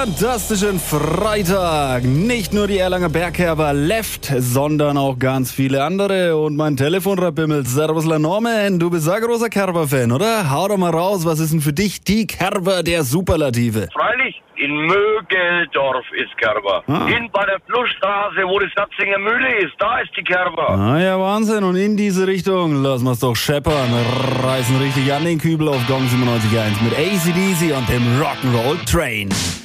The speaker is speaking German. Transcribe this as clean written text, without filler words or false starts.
fantastischen Freitag. Nicht nur die Erlanger Bergkerber Left, sondern auch ganz viele andere. Und mein Telefon bimmelt. Servus, La Norman. Du bist ein großer Kerber-Fan, oder? Hau doch mal raus. Was ist denn für dich die Kerber der Superlative? Freilich, in Mögeldorf ist Kerber. Hinten bei der Flussstraße, wo die Satzinger Mühle ist, da ist die Kerber. Ah ja, Wahnsinn. Und in diese Richtung lassen wir's doch scheppern. Reißen richtig an den Kübel auf Gong 97.1 mit AC/DC und dem Rock'n'Roll Train.